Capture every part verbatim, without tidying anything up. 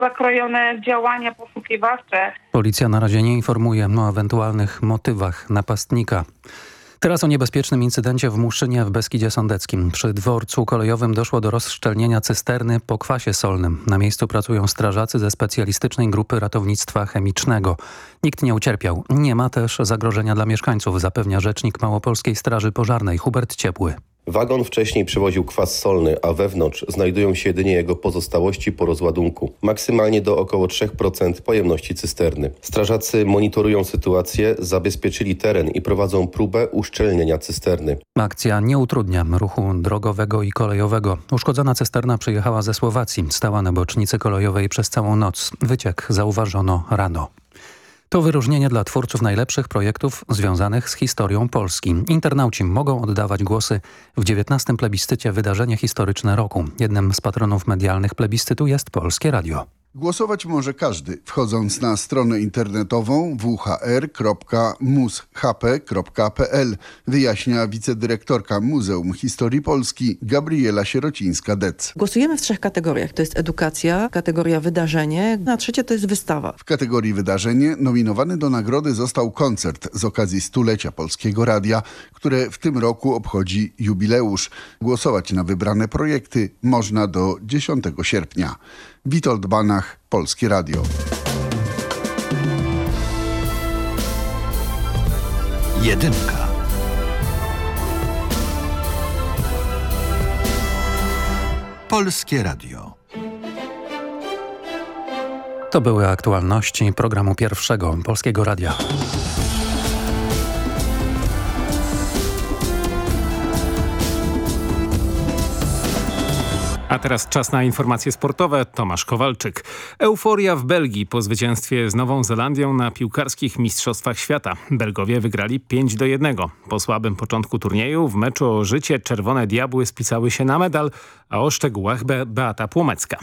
zakrojone działania poszukiwawcze. Policja na razie nie informuje o ewentualnych motywach napastnika. Teraz o niebezpiecznym incydencie w Muszynie w Beskidzie Sądeckim. Przy dworcu kolejowym doszło do rozszczelnienia cysterny po kwasie solnym. Na miejscu pracują strażacy ze specjalistycznej grupy ratownictwa chemicznego. Nikt nie ucierpiał. Nie ma też zagrożenia dla mieszkańców, zapewnia rzecznik Małopolskiej Straży Pożarnej Hubert Ciepły. Wagon wcześniej przywoził kwas solny, a wewnątrz znajdują się jedynie jego pozostałości po rozładunku. Maksymalnie do około trzy procent pojemności cysterny. Strażacy monitorują sytuację, zabezpieczyli teren i prowadzą próbę uszczelnienia cysterny. Akcja nie utrudnia ruchu drogowego i kolejowego. Uszkodzona cysterna przyjechała ze Słowacji. Stała na bocznicy kolejowej przez całą noc. Wyciek zauważono rano. To wyróżnienie dla twórców najlepszych projektów związanych z historią Polski. Internauci mogą oddawać głosy w dziewiętnastym plebiscycie Wydarzenie historyczne roku. Jednym z patronów medialnych plebiscytu jest Polskie Radio. Głosować może każdy, wchodząc na stronę internetową w h r kropka mus h p kropka p l, wyjaśnia wicedyrektorka Muzeum Historii Polski Gabriela Sierocińska-Dec. Głosujemy w trzech kategoriach. To jest edukacja, kategoria wydarzenie, a trzecia to jest wystawa. W kategorii wydarzenie nominowany do nagrody został koncert z okazji stulecia Polskiego Radia, które w tym roku obchodzi jubileusz. Głosować na wybrane projekty można do dziesiątego sierpnia. Witold Banach, Polskie Radio. Jedynka. Polskie Radio. To były aktualności programu pierwszego Polskiego Radia. A teraz czas na informacje sportowe. Tomasz Kowalczyk. Euforia w Belgii po zwycięstwie z Nową Zelandią na piłkarskich Mistrzostwach Świata. Belgowie wygrali pięć do jednego. Po słabym początku turnieju w meczu o życie Czerwone Diabły spisały się na medal, a o szczegółach Be- Beata Płomecka.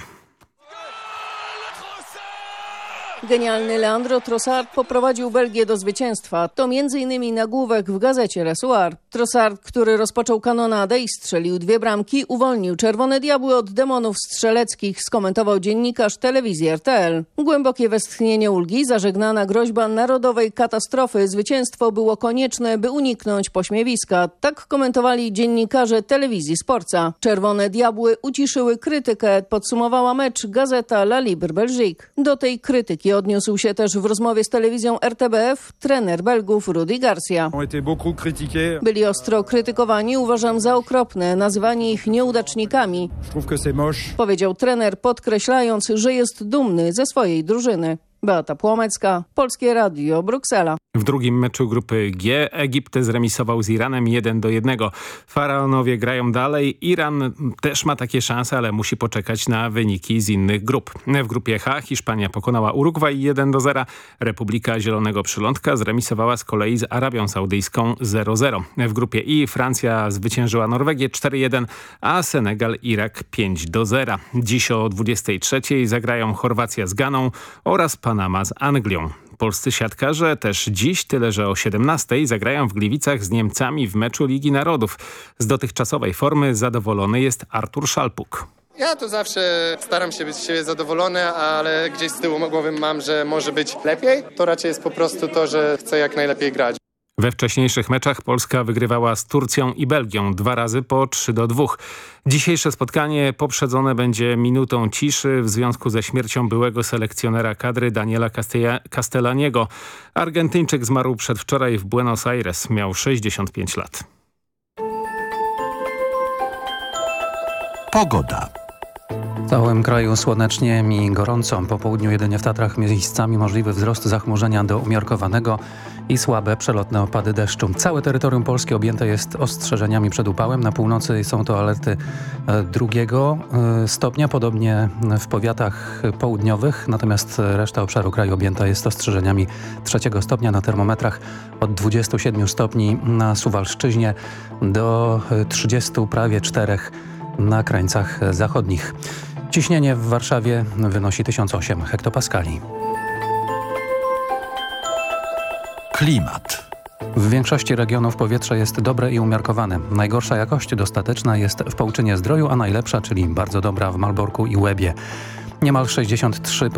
Genialny Leandro Trossard poprowadził Belgię do zwycięstwa. To między innymi nagłówek w gazecie Le Soir. Trossard, który rozpoczął kanonadę i strzelił dwie bramki, uwolnił Czerwone Diabły od demonów strzeleckich, skomentował dziennikarz telewizji R T L. Głębokie westchnienie ulgi, zażegnana groźba narodowej katastrofy. Zwycięstwo było konieczne, by uniknąć pośmiewiska. Tak komentowali dziennikarze telewizji Sportsa. Czerwone Diabły uciszyły krytykę, podsumowała mecz gazeta La Libre Belgique. Do tej krytyki odniósł się też w rozmowie z telewizją R T B F trener Belgów Rudi Garcia. Byli ostro krytykowani, uważam za okropne, nazywanie ich nieudacznikami, powiedział trener, podkreślając, że jest dumny ze swojej drużyny. Beata Płomecka, Polskie Radio, Bruksela. W drugim meczu grupy G Egipt zremisował z Iranem jeden do jednego. Faraonowie grają dalej. Iran też ma takie szanse, ale musi poczekać na wyniki z innych grup. W grupie H Hiszpania pokonała Urugwaj jeden do zera. Republika Zielonego Przylądka zremisowała z kolei z Arabią Saudyjską zero zero. W grupie I Francja zwyciężyła Norwegię cztery jeden, a Senegal Irak pięć do zera. Dziś o dwudziestej trzeciej zagrają Chorwacja z Ganą oraz Panama z Anglią. Polscy siatkarze też dziś, tyle że o siedemnastej zagrają w Gliwicach z Niemcami w meczu Ligi Narodów. Z dotychczasowej formy zadowolony jest Artur Szalpuk. Ja to zawsze staram się być z siebie zadowolony, ale gdzieś z tyłu głowy mam, że może być lepiej. To raczej jest po prostu to, że chcę jak najlepiej grać. We wcześniejszych meczach Polska wygrywała z Turcją i Belgią dwa razy po trzy do dwóch. Dzisiejsze spotkanie poprzedzone będzie minutą ciszy w związku ze śmiercią byłego selekcjonera kadry Daniela Castellaniego. Argentyńczyk zmarł przedwczoraj w Buenos Aires. Miał sześćdziesiąt pięć lat. Pogoda. W całym kraju słonecznie i gorąco. Po południu jedynie w Tatrach miejscami możliwy wzrost zachmurzenia do umiarkowanego i słabe przelotne opady deszczu. Całe terytorium Polski objęte jest ostrzeżeniami przed upałem. Na północy są to alerty drugiego stopnia, podobnie w powiatach południowych. Natomiast reszta obszaru kraju objęta jest ostrzeżeniami trzeciego stopnia. Na termometrach od dwudziestu siedmiu stopni na Suwalszczyźnie do trzydziestu prawie czterech na krańcach zachodnich. Ciśnienie w Warszawie wynosi tysiąc osiem hektopaskali. Klimat. W większości regionów powietrze jest dobre i umiarkowane. Najgorsza jakość dostateczna jest w Połczynie-Zdroju, a najlepsza, czyli bardzo dobra w Malborku i Łebie. Niemal sześćdziesiąt trzy